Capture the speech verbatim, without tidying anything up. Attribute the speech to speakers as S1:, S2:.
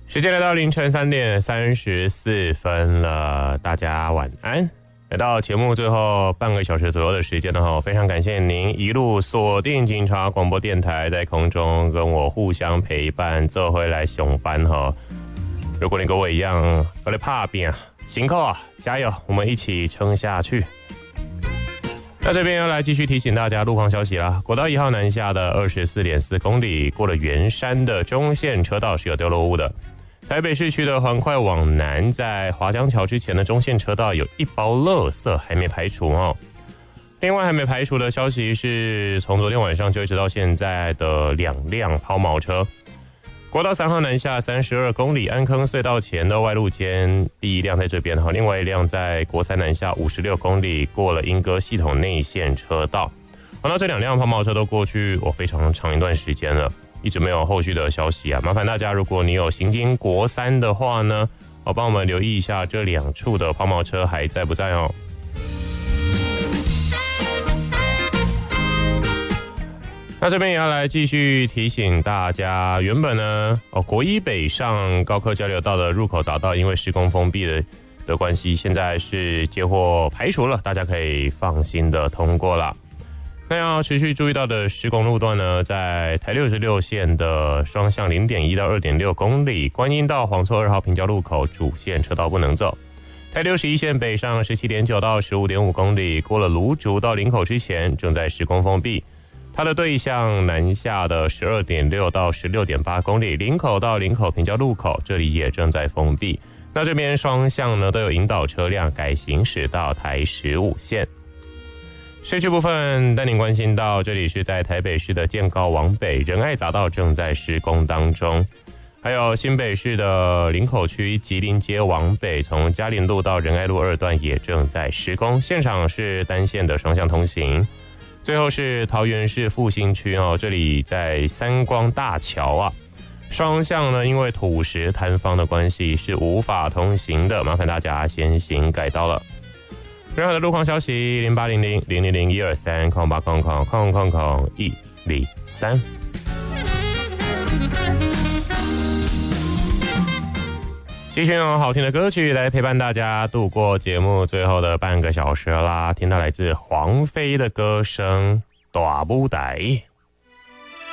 S1: 时间来到凌晨三点三十四分了，大家晚安。来到节目最后半个小时左右的时间呢，非常感谢您一路锁定警察广播电台，在空中跟我互相陪伴，做回来上班哈。如果你跟我一样，跟你怕病，辛苦啊，加油，我们一起撑下去。那这边要来继续提醒大家路况消息啦。国道一号南下的 二十四点四 公里，过了圆山的中线车道是有掉落物的。台北市区的环快往南，在华江桥之前的中线车道有一包垃圾还没排除哦。另外还没排除的消息是，从昨天晚上就一直到现在的两辆抛锚车。国道三号南下三十二公里，安坑隧道前的外路间，第一辆在这边，另外一辆在国三南下五十六公里，过了莺歌系统内线车道。好，那这两辆抛锚车都过去我非常长一段时间了，一直没有后续的消息啊。麻烦大家，如果你有行经国三的话呢，好，帮我们留意一下这两处的抛锚车还在不在哦。那这边也要来继续提醒大家，原本呢，哦，国一北上高科交流道的入口匝道因为施工封闭的的关系，现在是接获排除了，大家可以放心的通过了。那要持续注意到的施工路段呢，在台六十六线的双向 零点一 到 二点六 公里，观音到黄厝二号平交路口主线车道不能走。台六十一线北上 十七点九 到 十五点五 公里，过了芦竹到林口之前正在施工封闭。它的对向南下的 十二点六 到 十六点八 公里，林口到林口平交路口这里也正在封闭。那这边双向呢都有引导车辆改行驶到台十五线。市区部分带您关心到，这里是在台北市的建高往北仁爱匝道正在施工当中，还有新北市的林口区吉林街往北，从嘉林路到仁爱路二段也正在施工，现场是单线的双向通行。最后是桃园市复兴区哦，这里在三光大桥啊，双向呢因为土石坍方的关系是无法通行的，麻烦大家先行改道了。任何的路况消息，零八零零零零零一二三空八空空空空空一零三。继续用好听的歌曲来陪伴大家度过节目最后的半个小时啦，听到来自黄飞的歌声《大舞台》。